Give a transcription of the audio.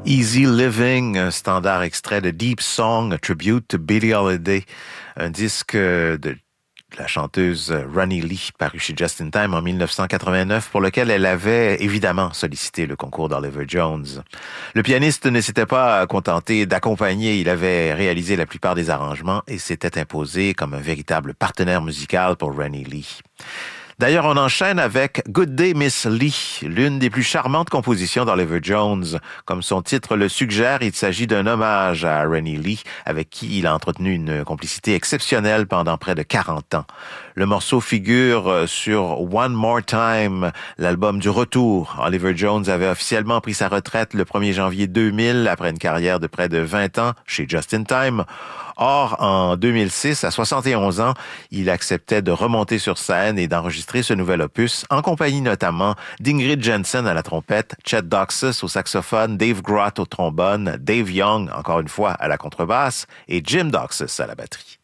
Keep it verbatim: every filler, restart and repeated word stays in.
Easy Living, un standard extrait de Deep Song, a tribute to Billie Holiday, un disque de la chanteuse Ronnie Lee, paru chez Just in Time en dix-neuf cent quatre-vingt-neuf, pour lequel elle avait évidemment sollicité le concours d'Oliver Jones. Le pianiste ne s'était pas contenté d'accompagner, il avait réalisé la plupart des arrangements et s'était imposé comme un véritable partenaire musical pour Ronnie Lee. D'ailleurs, on enchaîne avec Good Day Miss Lee, l'une des plus charmantes compositions d'Oliver Jones. Comme son titre le suggère, il s'agit d'un hommage à Ronnie Lee, avec qui il a entretenu une complicité exceptionnelle pendant près de quarante ans. Le morceau figure sur One More Time, l'album du retour. Oliver Jones avait officiellement pris sa retraite le premier janvier deux mille, après une carrière de près de vingt ans chez Just in Time. Or, en deux mille six, à soixante et onze ans, il acceptait de remonter sur scène et d'enregistrer ce nouvel opus, en compagnie notamment d'Ingrid Jensen à la trompette, Chet Doxus au saxophone, Dave Grott au trombone, Dave Young, encore une fois, à la contrebasse, et Jim Doxus à la batterie.